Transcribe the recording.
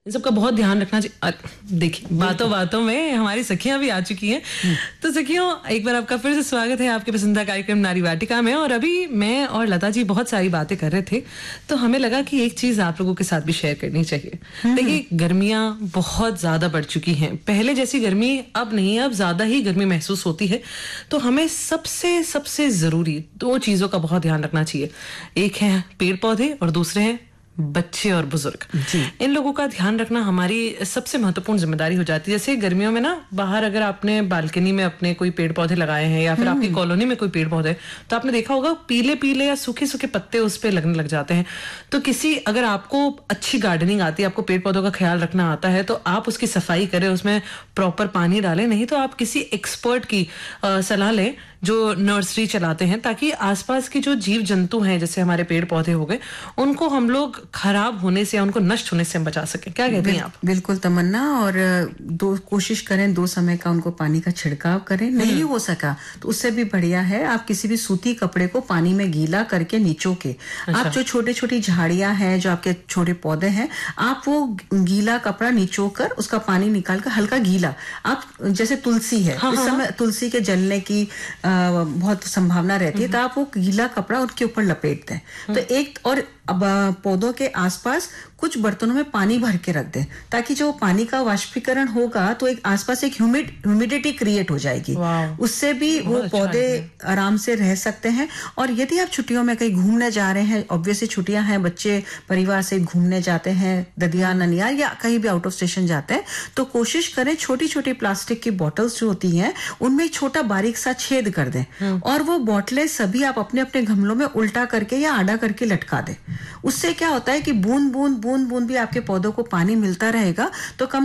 इन सबका बहुत ध्यान रखना चाहिए। देखिए, बातों बातों में हमारी सखियां भी आ चुकी हैं। तो सखियों, एक बार आपका फिर से स्वागत है आपके पसंदीदा कार्यक्रम नारी वाटिका में। और अभी मैं और लता जी बहुत सारी बातें कर रहे थे, तो हमें लगा कि एक चीज आप लोगों के साथ भी शेयर करनी चाहिए। देखिए, गर्मियां बहुत ज्यादा बढ़ चुकी हैं। पहले जैसी गर्मी अब नहीं, अब ज्यादा ही गर्मी महसूस होती है। तो हमें सबसे सबसे जरूरी 2 चीजों का बहुत ध्यान रखना चाहिए। एक है पेड़ पौधे और दूसरे हैं बच्चे और बुजुर्ग। इन लोगों का ध्यान रखना हमारी सबसे महत्वपूर्ण जिम्मेदारी हो जाती है। जैसे गर्मियों में ना, बाहर अगर आपने बालकनी में अपने कोई पेड़ पौधे लगाए हैं या फिर आपकी कॉलोनी में कोई पेड़ पौधे, तो आपने देखा होगा पीले पीले या सूखे सूखे पत्ते उस पे लगने लग जाते हैं। तो अगर आपको अच्छी गार्डनिंग आती है, आपको पेड़ पौधों का ख्याल रखना आता है, तो आप उसकी सफाई करें, उसमें प्रॉपर पानी डालें। नहीं तो आप किसी एक्सपर्ट की सलाह लें जो नर्सरी चलाते हैं, ताकि आसपास की जो जीव जंतु हैं, जैसे हमारे पेड़ पौधे हो गए, उनको हम लोग खराब होने से, उनको नष्ट होने से हम बचा सकें। क्या कहते हैं आप? बिल्कुल तमन्ना। और कोशिश करें 2 समय का उनको पानी का छिड़काव करें। नहीं हो सका तो उससे भी बढ़िया है, आप किसी भी सूती कपड़े को पानी में गीला करके निचो के, आप जो छोटे छोटी झाड़ियां हैं, जो आपके छोटे पौधे हैं, आप वो गीला कपड़ा निचो कर उसका पानी निकाल कर हल्का गीला, आप जैसे तुलसी है, इस समय तुलसी के जलने की बहुत संभावना रहती है, तो आप वो गीला कपड़ा उनके ऊपर लपेट दें। तो एक और अब पौधों के आसपास कुछ बर्तनों में पानी भर के रख दें, ताकि जो पानी का वाष्पीकरण होगा तो एक आसपास एक ह्यूमिडिटी क्रिएट हो जाएगी। उससे भी वो पौधे आराम से रह सकते हैं। और यदि आप छुट्टियों में कहीं घूमने जा रहे हैं, ऑब्वियसली छुट्टियां हैं, बच्चे परिवार से घूमने जाते हैं, ददिया ननियाल या कहीं भी आउट ऑफ स्टेशन जाते हैं, तो कोशिश करें छोटी छोटी प्लास्टिक की बॉटल्स जो होती हैं उनमें एक छोटा बारीक सा छेद कर दें, और वो बॉटलें सभी आप अपने अपने गमलों में उल्टा करके या आड़ा करके लटका दें। उससे क्या होता है कि बूंद बूंद बूंद बूंद भी आपके पौधों को पानी मिलता रहेगा, तो कम